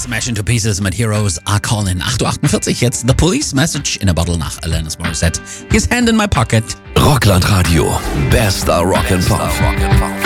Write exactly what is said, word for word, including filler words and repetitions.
Smash into Pieces mit Heroes Are Calling. acht Uhr achtundvierzig jetzt The Police Message in a Bottle nach Alanis Morissette. His Hand in My Pocket. Rockland Radio. Bester Rock and Pop.